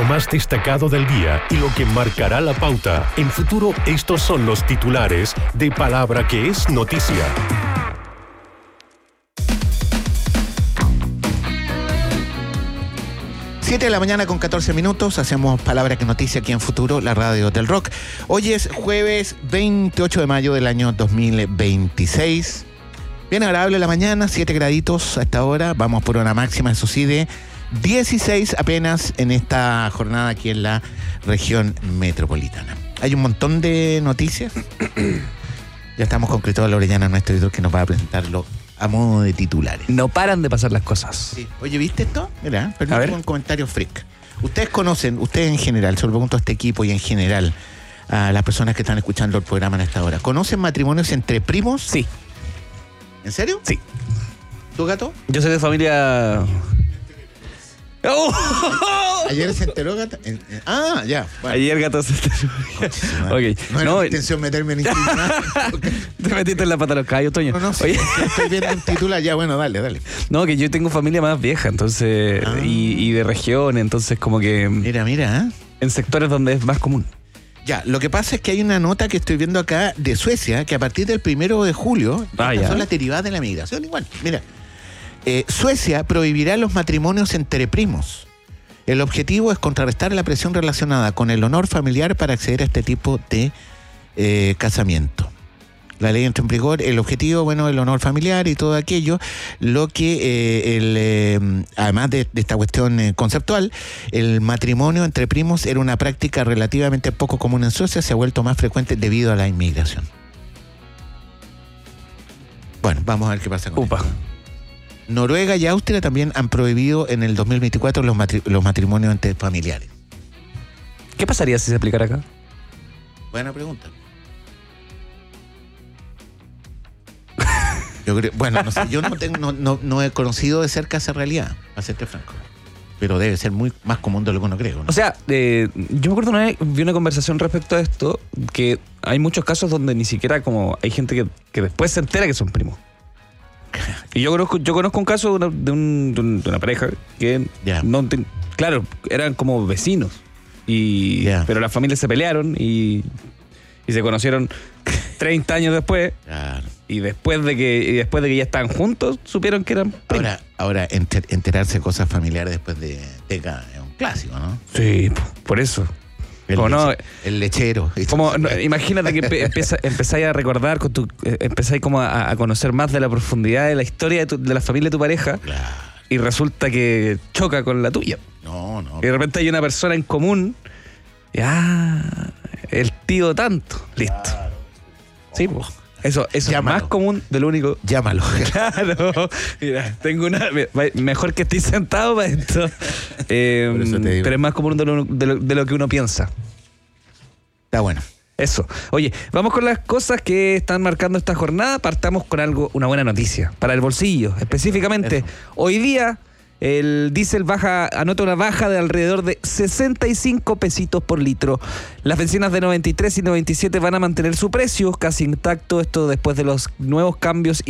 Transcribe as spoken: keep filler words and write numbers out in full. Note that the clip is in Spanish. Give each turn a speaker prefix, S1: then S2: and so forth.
S1: más destacado del día y lo que marcará la pauta. En Futuro, estos son los titulares de Palabra que es noticia.
S2: siete de la mañana con catorce minutos, hacemos Palabra que Noticia aquí en Futuro, la radio del rock. Hoy es jueves veintiocho de mayo del año dos mil veintiséis. Bien agradable la mañana, siete graditos a esta hora. Vamos por una máxima, eso sí, de dieciséis apenas en esta jornada aquí en la región metropolitana. Hay un montón de noticias. Ya estamos con Cristóbal Orellana, nuestro editor, que nos va a presentarlo a modo de titulares.
S3: No paran de pasar las cosas.
S2: Sí. Oye, ¿viste esto? Mira, permítame un comentario freak. Ustedes conocen, ustedes en general, se lo pregunto a este equipo y en general a las personas que están escuchando el programa en esta hora, ¿conocen matrimonios entre primos?
S3: Sí.
S2: ¿En serio?
S3: Sí.
S2: ¿Tu gato?
S3: Yo soy de familia...
S2: ¡Oh! Ayer se enteró Gato. Ah, ya. Bueno.
S3: Ayer Gato se enteró. Okay.
S2: No era
S3: no,
S2: mi intención meterme en intimidad.
S3: Te metiste en la pata de los caballos, Toño.
S2: No, no, sí,
S3: Oye.
S2: Estoy viendo un titular. Ya, bueno, dale, dale.
S3: No, que yo tengo familia más vieja, entonces, ah. y, y de región, entonces como que...
S2: Mira, mira. ¿eh?
S3: En sectores donde es más común.
S2: Ya, lo que pasa es que hay una nota que estoy viendo acá de Suecia, que a partir del primero de julio,
S3: ah,
S2: estas
S3: ya.
S2: son las derivadas de la migración igual. Mira, eh, Suecia prohibirá los matrimonios entre primos. El objetivo es contrarrestar la presión relacionada con el honor familiar para acceder a este tipo de eh, casamiento. La ley entra en vigor, el objetivo, bueno, el honor familiar y todo aquello, lo que, eh, el, eh, además de, de esta cuestión eh, conceptual, el matrimonio entre primos era una práctica relativamente poco común en Suecia, se ha vuelto más frecuente debido a la inmigración. Bueno, vamos a ver qué pasa con
S3: Upa.
S2: esto. Noruega y Austria también han prohibido en el dos mil veinticuatro los, matri- los matrimonios entre familiares.
S3: ¿Qué pasaría si se aplicara acá?
S2: Buena pregunta. Yo creo, bueno, no sé, yo no, tengo, no, no, no he conocido de cerca esa realidad, para serte franco. Pero debe ser muy más común de lo que uno cree, ¿no?
S3: O sea, eh, yo me acuerdo una vez, vi una conversación respecto a esto, que hay muchos casos donde ni siquiera como hay gente que, que después se entera que son primos. Y yo conozco, yo conozco un caso de una, de un, de un, de una pareja que
S2: yeah.
S3: no ten, claro, eran como vecinos. Y
S2: yeah.
S3: pero las familias se pelearon y, y se conocieron treinta años después.
S2: Claro.
S3: Y después de que y después de que ya estaban juntos, supieron que eran primos.
S2: Ahora, ahora enter, enterarse cosas familiares después de décadas es un clásico, ¿no?
S3: Sí, por eso.
S2: El,
S3: Como
S2: leche,
S3: no,
S2: el lechero.
S3: Como, no, imagínate que empe, empieza, empezáis a recordar, con tu, eh, empezáis como a, a conocer más de la profundidad de la historia de, tu, de la familia de tu pareja,
S2: claro.
S3: Y resulta que choca con la tuya.
S2: No, no.
S3: Y de repente hay una persona en común, y, ah, el tío tanto, listo. Claro. Sí, pues. Eso, eso es más común de lo único.
S2: Llámalo.
S3: Claro. Mira, tengo una. Mejor que estoy sentado para esto. Eh, pero es más común de lo, de, lo, de lo que uno piensa.
S2: Está bueno.
S3: Eso. Oye, vamos con las cosas que están marcando esta jornada. Partamos con algo, una buena noticia. Para el bolsillo, específicamente. Eso. Hoy día, el diésel baja, anota una baja de alrededor de sesenta y cinco pesitos por litro. Las bencinas de noventa y tres y noventa y siete van a mantener su precio casi intacto, esto después de los nuevos cambios